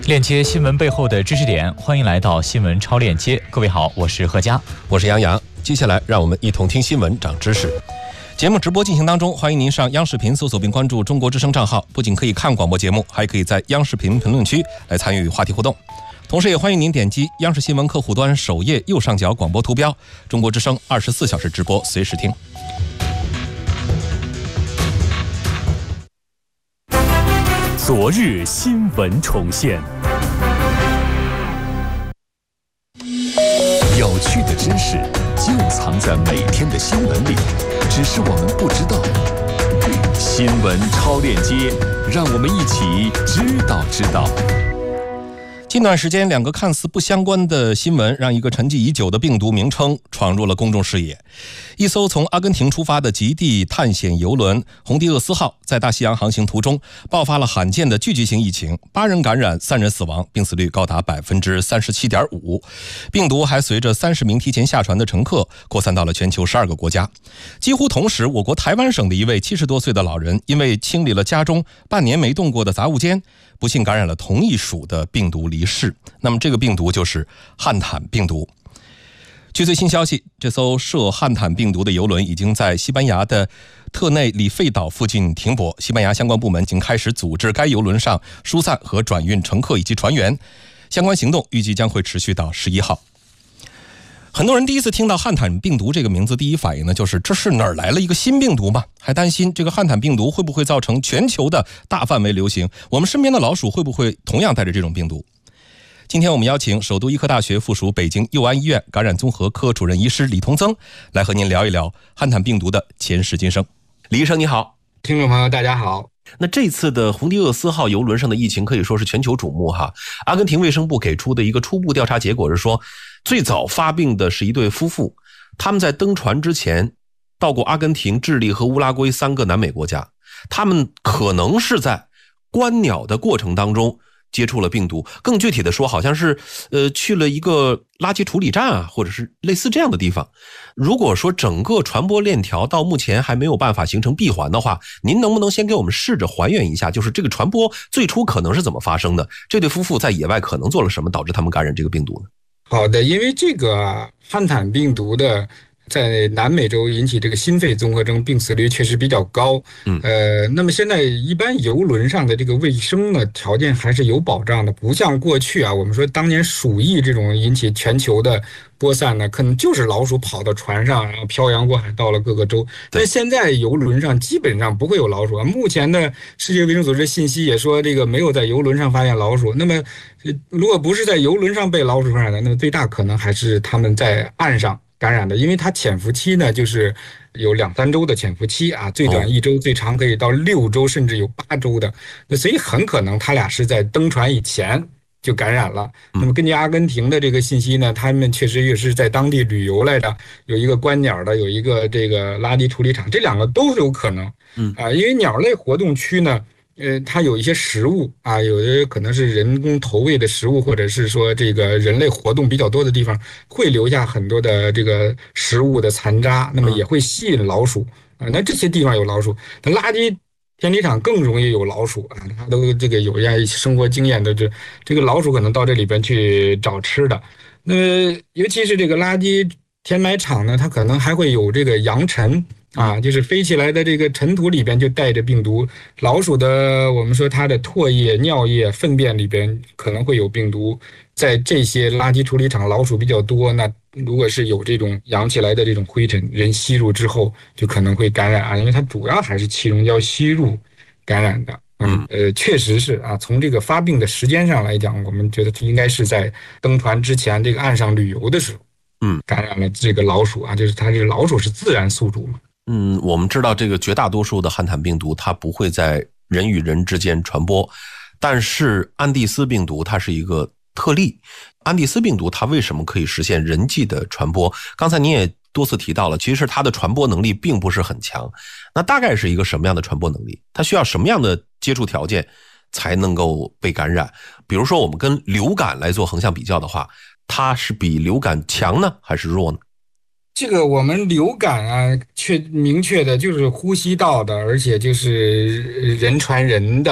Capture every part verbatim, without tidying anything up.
链接新闻背后的知识点，欢迎来到新闻超链接。各位好，我是何佳， 我是杨洋。接下来让我们一同听新闻，长知识。节目直播进行当中，欢迎您上央视频搜索并关注中国之声账号，不仅可以看广播节目，还可以在央视频评论区来参与话题互动。同时也欢迎您点击央视新闻客户端首页右上角广播图标，中国之声二十四小时直播，随时听。 昨日新闻重现，有趣的知识就藏在每天的新闻里，只是我们不知道。新闻超链接，让我们一起知道知道。 近段时间，两个看似不相关的新闻让一个沉寂已久的病毒名称闯入了公众视野。一艘从阿根廷出发的极地探险游轮红迪厄斯号在大西洋航行途中爆发了罕见的聚集性疫情，八人感染，三人死亡，病死率高达百分之三十七点五。病毒还随着三十名提前下船的乘客扩散到了全球十二个国家。几乎同时，我国台湾省的一位七十多岁的老人，因为清理了家中半年没动过的杂物间，不幸感染了同一属的病毒离世。那么这个病毒就是汉坦病毒。据最新消息，这艘涉汉坦病毒的游轮已经在西班牙的特内里费岛附近停泊，西班牙相关部门已经开始组织该游轮上疏散和转运乘客以及船员，相关行动预计将会持续到十一号。很多人第一次听到汉坦病毒这个名字，第一反应呢就是这是哪儿来了一个新病毒吗？还担心这个汉坦病毒会不会造成全球的大范围流行，我们身边的老鼠会不会同样带着这种病毒？今天我们邀请首都医科大学附属北京佑安医院感染综合科主任医师李同增来和您聊一聊汉坦病毒的前世今生。李医生你好。 听众朋友大家好。 那这次的红迪厄斯号游轮上的疫情可以说是全球瞩目哈。阿根廷卫生部给出的一个初步调查结果是说，最早发病的是一对夫妇，他们在登船之前到过阿根廷、智利和乌拉圭三个南美国家，他们可能是在观鸟的过程当中接触了病毒，更具体的说，好像是呃去了一个垃圾处理站啊，或者是类似这样的地方。如果说整个传播链条到目前还没有办法形成闭环的话，您能不能先给我们试着还原一下，就是这个传播最初可能是怎么发生的？这对夫妇在野外可能做了什么，导致他们感染这个病毒呢？ 好的，因为这个汉坦病毒的在南美洲引起这个心肺综合征病死率确实比较高，嗯，呃，那么现在一般游轮上的这个卫生呢条件还是有保障的，不像过去啊，我们说当年鼠疫这种引起全球的播散呢，可能就是老鼠跑到船上，然后漂洋过海到了各个州。但现在游轮上基本上不会有老鼠啊。目前的世界卫生组织信息也说，这个没有在游轮上发现老鼠。那么，如果不是在游轮上被老鼠传染的，那么最大可能还是他们在岸上感染的，因为它潜伏期呢就是有两三周的潜伏期啊，最短一周，最长可以到六周，甚至有八周的。那所以很可能他俩是在登船以前就感染了。那么根据阿根廷的这个信息呢，他们确实也是在当地旅游来的，有一个观鸟的，有一个这个垃圾处理厂，这两个都有可能。嗯啊，因为鸟类活动区呢，呃，它有一些食物啊，有的可能是人工投喂的食物，或者是说这个人类活动比较多的地方，会留下很多的这个食物的残渣，那么也会吸引老鼠啊。那这些地方有老鼠，那垃圾填体厂更容易有老鼠啊，它都这个有样生活经验的，这这个老鼠可能到这里边去找吃的。那么尤其是这个垃圾填埋场呢，它可能还会有这个扬尘。啊，就是飞起来的这个尘土里边就带着病毒，老鼠的我们说它的唾液、尿液、粪便里边可能会有病毒，在这些垃圾处理厂老鼠比较多，那如果是有这种扬起来的这种灰尘，人吸入之后就可能会感染啊，因为它主要还是气溶胶吸入感染的。嗯，呃，确实是啊，从这个发病的时间上来讲，我们觉得应该是在登船之前这个岸上旅游的时候，嗯，感染了这个老鼠啊，就是它这个老鼠是自然宿主嘛。 嗯，我们知道这个绝大多数的汉坦病毒它不会在人与人之间传播，但是安第斯病毒它是一个特例。安第斯病毒它为什么可以实现人际的传播？刚才您也多次提到了，其实它的传播能力并不是很强。那大概是一个什么样的传播能力？它需要什么样的接触条件才能够被感染？比如说我们跟流感来做横向比较的话，它是比流感强呢还是弱呢？ 这个我们流感啊，确明确的就是呼吸道的，而且就是人传人的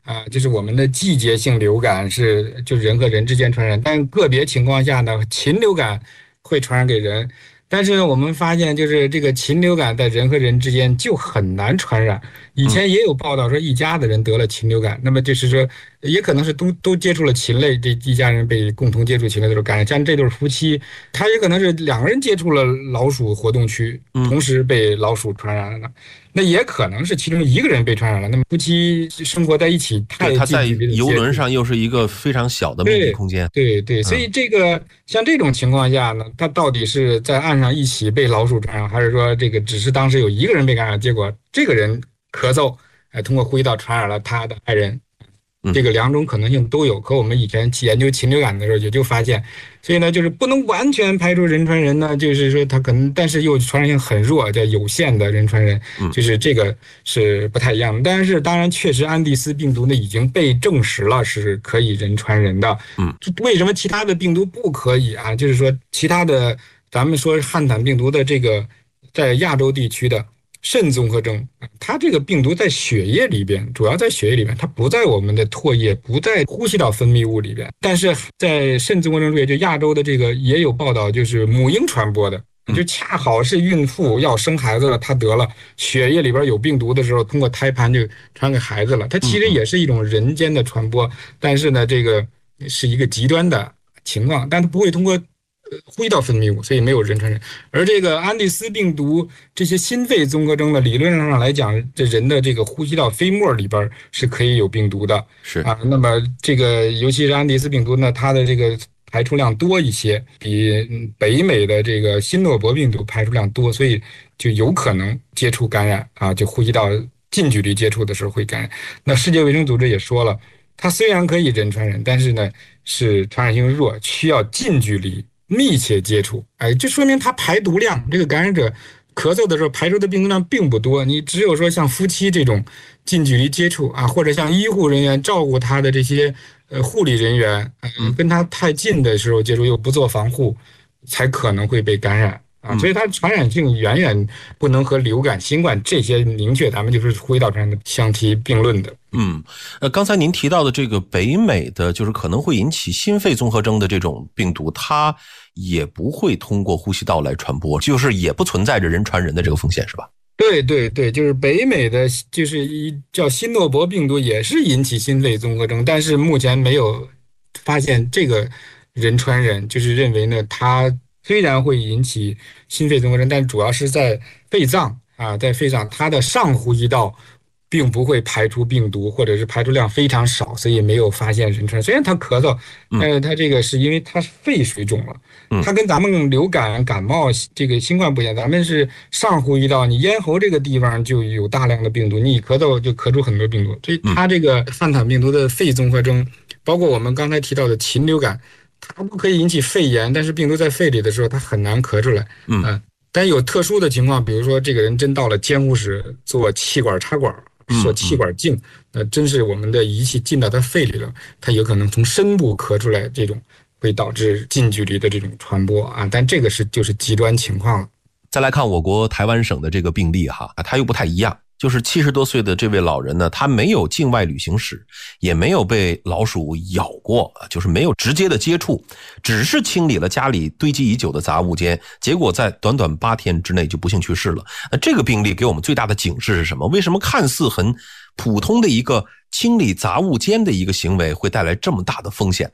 啊，就是我们的季节性流感是就人和人之间传染，但个别情况下呢，禽流感会传染给人。但是呢，我们发现就是这个禽流感在人和人之间就很难传染。以前也有报道说一家的人得了禽流感，那么就是说也可能是都都接触了禽类，这一家人被共同接触禽类的时候感染。像这对夫妻，他也可能是两个人接触了老鼠活动区，同时被老鼠传染了。那也可能是其中一个人被传染了。那么夫妻生活在一起太他在游轮上又是一个非常小的密闭空间。 对 对, 对，所以这个、嗯、像这种情况下呢，他到底是在岸上一起被老鼠传染，还是说这个只是当时有一个人被感染，结果这个人咳嗽，哎，通过呼吸道传染了他的爱人？这个两种可能性都有，可我们以前研究禽流感的时候也就发现，所以呢，就是不能完全排除人传人呢，就是说它可能，但是又传染性很弱，叫有限的人传人，就是这个是不太一样的。但是当然，确实安第斯病毒呢已经被证实了是可以人传人的。嗯，为什么其他的病毒不可以啊？就是说其他的，咱们说汉坦病毒的这个在亚洲地区的肾综合征，它这个病毒在血液里边，主要在血液里边，它不在我们的唾液，不在呼吸道分泌物里边。但是在肾综合征，就亚洲的这个也有报道，就是母婴传播的，就恰好是孕妇要生孩子了，她得了血液里边有病毒的时候，通过胎盘就传给孩子了。它其实也是一种人间的传播，但是呢，这个是一个极端的情况，但它不会通过呼吸道分泌物，所以没有人传人。而这个安第斯病毒这些心肺综合征的理论上来讲，这人的这个呼吸道飞沫里边是可以有病毒的， 是啊。那么这个尤其是安第斯病毒呢，它的这个排出量多一些，比北美的这个新诺伯病毒排出量多，所以就有可能接触感染啊，就呼吸道近距离接触的时候会感染。那世界卫生组织也说了，它虽然可以人传人，但是呢是传染性弱，需要近距离密切接触，哎，这说明它排毒量，这个感染者咳嗽的时候排出的病毒量并不多。你只有说像夫妻这种近距离接触啊，或者像医护人员照顾他的这些呃护理人员，嗯，跟他太近的时候接触又不做防护，才可能会被感染啊。所以它传染性远远不能和流感、新冠这些明确咱们就是呼吸道传染的相提并论的。 嗯，呃，刚才您提到的这个北美的，就是可能会引起心肺综合征的这种病毒，它也不会通过呼吸道来传播，就是也不存在着人传人的这个风险，是吧？ 对对对，就是北美的，就是一叫新诺伯病毒，也是引起心肺综合征，但是目前没有发现这个人传人，就是认为呢，它虽然会引起心肺综合征，但主要是在肺脏啊，在肺脏，它的上呼吸道并不会排出病毒，或者是排出量非常少，所以没有发现人传。虽然他咳嗽，但是他这个是因为他肺水肿了，他跟咱们流感、感冒这个新冠不一样，咱们是上呼吸道，你咽喉这个地方就有大量的病毒，你一咳嗽就咳出很多病毒。所以他这个汉坦病毒的肺综合征，包括我们刚才提到的禽流感，它不可以引起肺炎，但是病毒在肺里的时候，它很难咳出来。嗯、呃，但有特殊的情况，比如说这个人真到了监护室做气管插管。做气管镜，那真是我们的仪器进到他肺里了，他有可能从深部咳出来，这种会导致近距离的这种传播啊。但这个是就是极端情况了。 再来看我国台湾省的这个病例哈，它又不太一样。就是七十多岁的这位老人呢，他没有境外旅行史，也没有被老鼠咬过，就是没有直接的接触，只是清理了家里堆积已久的杂物间，结果在短短八天之内就不幸去世了。那这个病例给我们最大的警示是什么？为什么看似很普通的一个清理杂物间的一个行为会带来这么大的风险呢？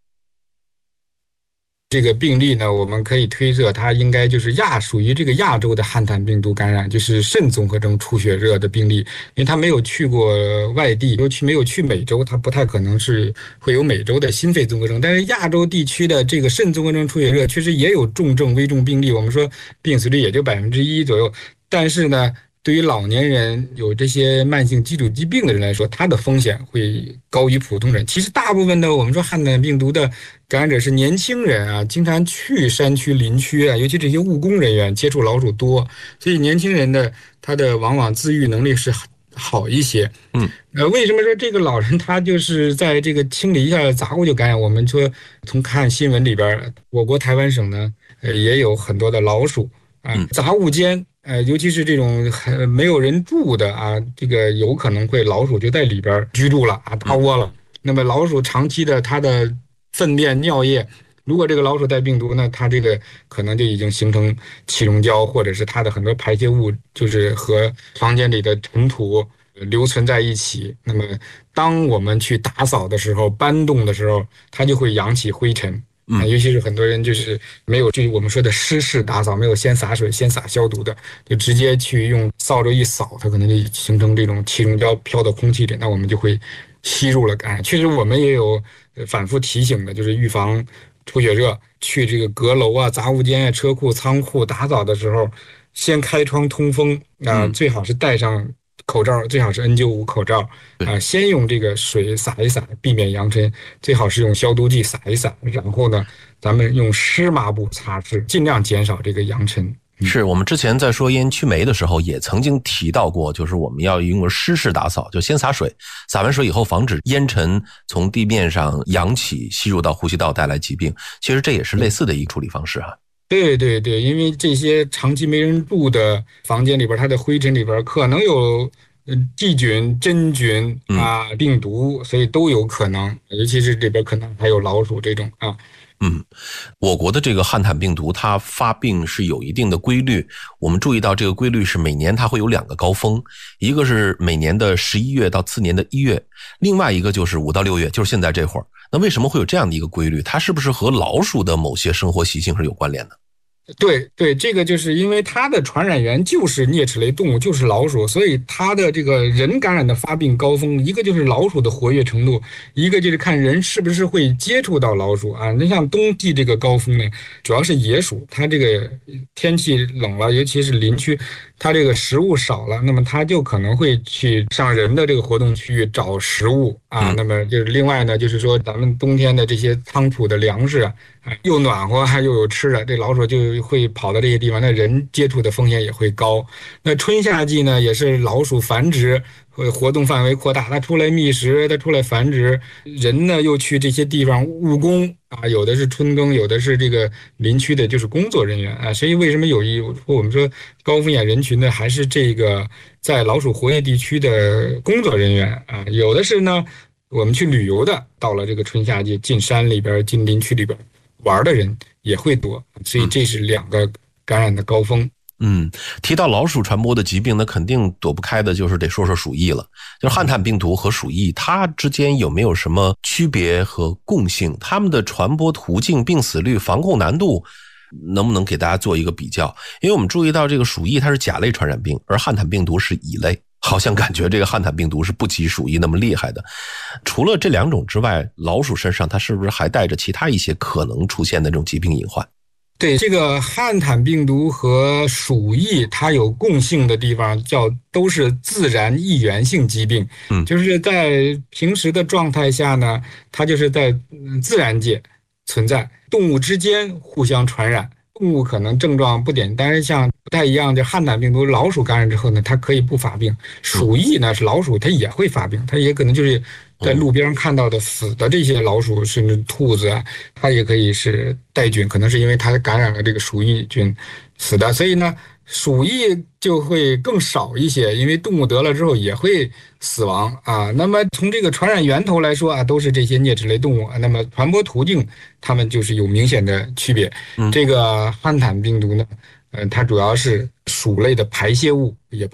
这个病例呢，我们可以推测它应该就是亚属于这个亚洲的汉坦病毒感染，就是肾综合征出血热的病例，因为他没有去过外地，尤其没有去美洲，他不太可能是会有美洲的心肺综合征。但是亚洲地区的这个肾综合征出血热确实也有重症危重病例，我们说病死率也就百分之一左右，但是呢，对于老年人有这些慢性基础疾病的人来说，它的风险会高于普通人。其实大部分的我们说汉坦病毒的感染者是年轻人啊，经常去山区林区啊，尤其这些务工人员接触老鼠多，所以年轻人的他的往往自愈能力是好一些。嗯，呃，为什么说这个老人他就是在这个清理一下杂物就感染？我们说从看新闻里边，我国台湾省呢，呃，也有很多的老鼠啊，杂物间。 呃，尤其是这种很没有人住的啊，这个有可能会老鼠就在里边居住了啊，大窝了。那么老鼠长期的它的粪便、尿液，如果这个老鼠带病毒呢，它这个可能就已经形成气溶胶，或者是它的很多排泄物就是和房间里的尘土留存在一起。那么当我们去打扫的时候、搬动的时候，它就会扬起灰尘。啊，尤其是很多人就是没有，就是我们说的湿式打扫，没有先洒水、先洒消毒的，就直接去用扫帚一扫，它可能就形成这种气溶胶飘到空气里，那我们就会吸入了感染。确实，我们也有反复提醒的，就是预防出血热，去这个阁楼啊、杂物间啊、车库、仓库打扫的时候，先开窗通风啊，最好是戴上口罩，最好是 N 九五 口罩啊，先用这个水洒一洒，避免扬尘，最好是用消毒剂洒一洒，然后呢，咱们用湿抹布擦拭，尽量减少这个扬尘。 是我们之前在说烟驱霉的时候也曾经提到过，就是我们要用湿式打扫，就先洒水，洒完水以后防止烟尘从地面上扬起吸入到呼吸道带来疾病，其实这也是类似的一个处理方式啊。 对对对，因为这些长期没人住的房间里边，它的灰尘里边可能有细菌、真菌啊、病毒，所以都有可能，尤其是这边可能还有老鼠这种啊。 嗯，我国的这个汉坦病毒它发病是有一定的规律，我们注意到这个规律是每年它会有两个高峰，一个是每年的十一月到次年的一月，另外一个就是五到六月，就是现在这会儿。那为什么会有这样的一个规律？它是不是和老鼠的某些生活习性是有关联的？ 对对，这个就是因为它的传染源就是啮齿类动物，就是老鼠，所以它的这个人感染的发病高峰，一个就是老鼠的活跃程度，一个就是看人是不是会接触到老鼠啊。那像冬季这个高峰呢，主要是野鼠，它这个天气冷了，尤其是林区，它这个食物少了，那么它就可能会去上人的这个活动区域找食物啊。那么就是另外呢，就是说咱们冬天的这些仓储的粮食啊，又暖和还又有吃的，这老鼠就会跑到这些地方，那人接触的风险也会高。那春夏季呢，也是老鼠繁殖和活动范围扩大，它出来觅食，它出来繁殖，人呢又去这些地方务工啊，有的是春耕，有的是这个林区的，就是工作人员啊。所以为什么有一我们说高风险人群的还是这个在老鼠活跃地区的工作人员啊，有的是呢我们去旅游的，到了这个春夏季进山里边、进林区里边玩的人也会多，所以这是两个感染的高峰。 嗯，提到老鼠传播的疾病，那肯定躲不开的就是得说说鼠疫了。就是汉坦病毒和鼠疫，它之间有没有什么区别和共性？它们的传播途径、病死率、防控难度，能不能给大家做一个比较？因为我们注意到这个鼠疫它是甲类传染病，而汉坦病毒是乙类，好像感觉这个汉坦病毒是不及鼠疫那么厉害的。除了这两种之外，老鼠身上它是不是还带着其他一些可能出现的这种疾病隐患？ 对，这个汉坦病毒和鼠疫它有共性的地方，叫都是自然易源性疾病。嗯，就是在平时的状态下呢，它就是在自然界存在，动物之间互相传染。动物可能症状不简单，像不太一样，就汉坦病毒老鼠感染之后呢，它可以不发病。鼠疫呢是老鼠，它也会发病，它也可能就是在路边看到的死的这些老鼠，甚至兔子啊，它也可以是带菌，可能是因为它感染了这个鼠疫菌死的。所以呢，鼠疫就会更少一些，因为动物得了之后也会死亡啊。那么从这个传染源头来说啊，都是这些啮齿类动物，那么传播途径它们就是有明显的区别。这个汉坦病毒呢，呃，它主要是鼠类的排泄物，也